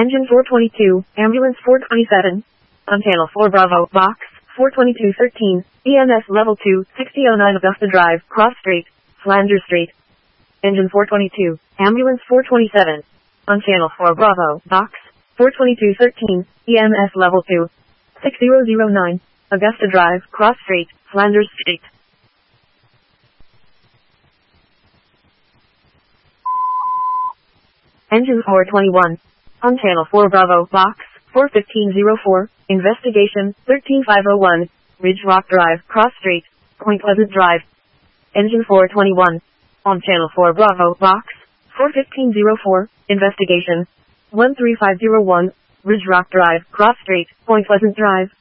Engine 422, Ambulance 427. On Channel 4 Bravo, Box 42213, EMS Level 2, 6009 Augusta Drive, Cross Street, Flanders Street. Engine 422, Ambulance 427. On Channel 4 Bravo, Box 42213, EMS Level 2, 6009, Augusta Drive, Cross Street, Flanders Street. Engine 421. On Channel 4 Bravo, Box 41504, Investigation 13501, Ridge Rock Drive, Cross Street, Point Pleasant Drive. Engine 421. On Channel 4 Bravo, Box 41504, Investigation 13501, Ridge Rock Drive, Cross Street, Point Pleasant Drive.